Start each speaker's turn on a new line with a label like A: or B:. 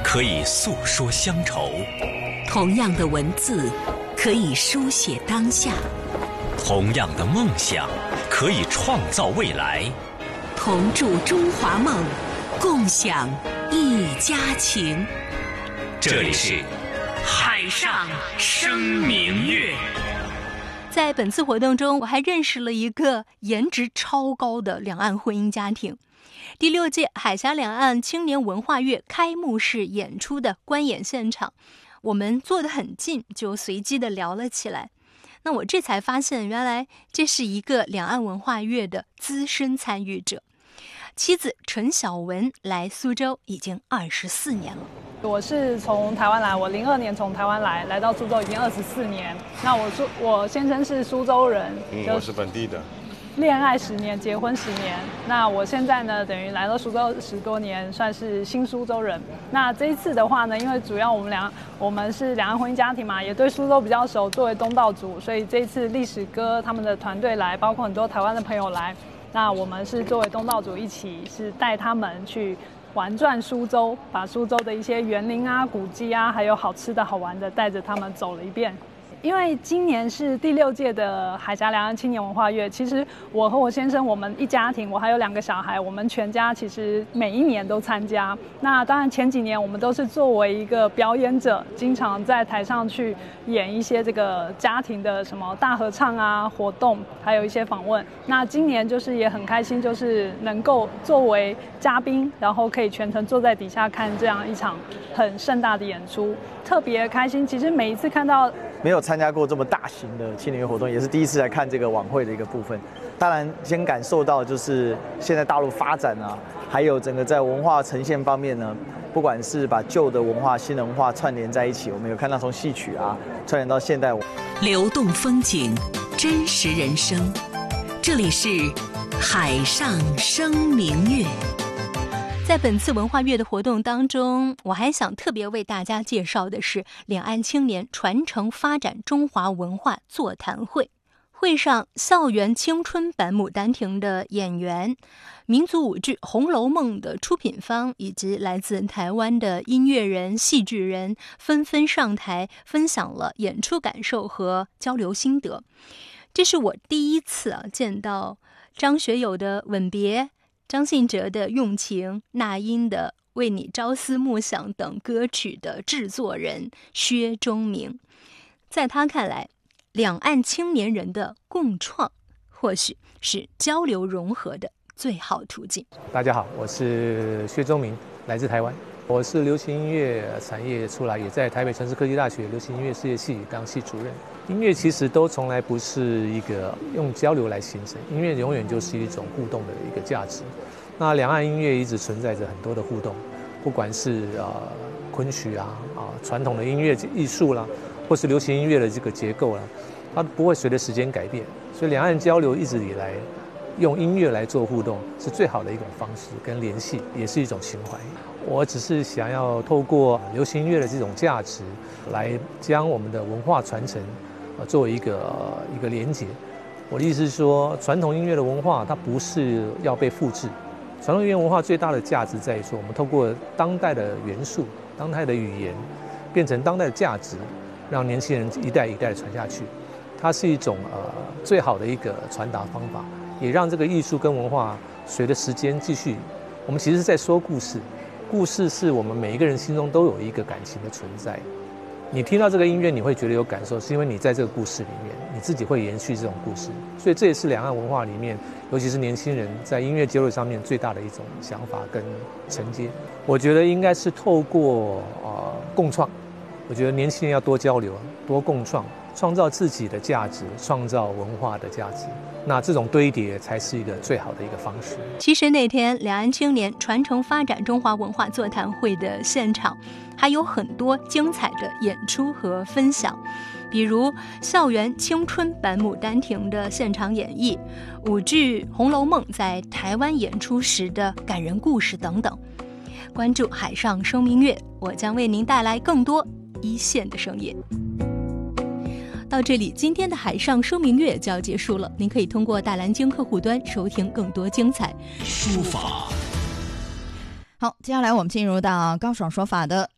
A: 可以诉说乡愁，
B: 同样的文字可以书写当下，
A: 同样的梦想可以创造未来。
B: 同筑中华梦，共享一家情。
A: 这里是海上生明月。
C: 在本次活动中，我还认识了一个颜值超高的两岸婚姻家庭。第6届海峡两岸青年文化月开幕式演出的观演现场，我们坐得很近，就随机的聊了起来。那我这才发现，原来这是一个两岸文化月的资深参与者。妻子陈晓雯来苏州已经24年了。
D: 我是从台湾来，我02年从台湾来到苏州已经24年。那我先生是苏州人，
E: 我是本地的。
D: 恋爱10年，结婚10年。那我现在呢，等于来到苏州10多年，算是新苏州人。那这一次的话呢，因为主要我们是两岸婚姻家庭嘛，也对苏州比较熟，作为东道主，所以这一次历史哥他们的团队来，包括很多台湾的朋友来。那我们是作为东道主一起是带他们去玩转苏州，把苏州的一些园林啊、古迹啊，还有好吃的好玩的带着他们走了一遍。因为今年是第6届的海峡两岸青年文化月，其实我和我先生，我们一家庭，我还有2个小孩，我们全家其实每一年都参加。那当然前几年我们都是作为一个表演者，经常在台上去演一些这个家庭的什么大合唱啊活动，还有一些访问。那今年就是也很开心，就是能够作为嘉宾，然后可以全程坐在底下看这样一场很盛大的演出，特别开心。其实每一次看到
F: 没有参加过这么大型的青年活动，也是第一次来看这个晚会的一个部分。当然，先感受到就是现在大陆发展啊，还有整个在文化呈现方面呢，不管是把旧的文化、新的文化串联在一起，我们有看到从戏曲啊串联到现代，
B: 流动风景，真实人生。这里是海上生明月。
C: 在本次文化月的活动当中，我还想特别为大家介绍的是两岸青年传承发展中华文化座谈会。会上，校园青春版牡丹亭的演员、民族舞剧《红楼梦》的出品方以及来自台湾的音乐人、戏剧人纷纷上台分享了演出感受和交流心得。这是我第一次见到张学友的《吻别》、张信哲的《用情》、那英的《为你朝思暮想》等歌曲的制作人薛忠明。在他看来，两岸青年人的共创或许是交流融合的最好途径。
G: 大家好，我是薛忠明，来自台湾。我是流行音乐产业出来，也在台北城市科技大学流行音乐事业系当系主任。音乐其实都从来不是一个用交流来形成，音乐永远就是一种互动的一个价值。那两岸音乐一直存在着很多的互动，不管是昆曲传统的音乐艺术啦，或是流行音乐的这个结构啦，它不会随着时间改变。所以两岸交流一直以来用音乐来做互动是最好的一种方式跟联系，也是一种情怀。我只是想要透过流行音乐的这种价值，来将我们的文化传承作为一个连结。我的意思是说，传统音乐的文化它不是要被复制，传统音乐文化最大的价值在于说，我们透过当代的元素、当代的语言，变成当代的价值，让年轻人一代一代的传下去。它是一种最好的一个传达方法，也让这个艺术跟文化随着时间继续。我们其实是在说故事，故事是我们每一个人心中都有一个感情的存在。你听到这个音乐，你会觉得有感受，是因为你在这个故事里面，你自己会延续这种故事。所以这也是两岸文化里面，尤其是年轻人在音乐接入上面最大的一种想法跟承接。我觉得应该是透过共创，我觉得年轻人要多交流、多共创，创造自己的价值，创造文化的价值。那这种堆叠才是一个最好的一个方式。
C: 其实那天两岸青年传承发展中华文化座谈会的现场，还有很多精彩的演出和分享，比如校园青春版牡丹亭的现场演绎，舞剧《红楼梦》在台湾演出时的感人故事等等。关注海上生明月，我将为您带来更多一线的声音。到这里，今天的海上生明月就要结束了。您可以通过大蓝鲸客户端收听更多精彩
A: 说法。
H: 好，接下来我们进入到高爽说法的